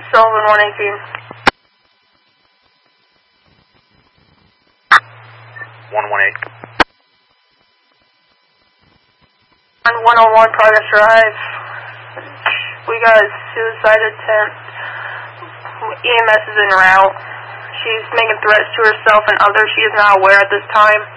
Sullivan 118. 118. On 101 Progress Drive, we got a suicide attempt. EMS is en route. She's making threats to herself and others. She is not aware at this time.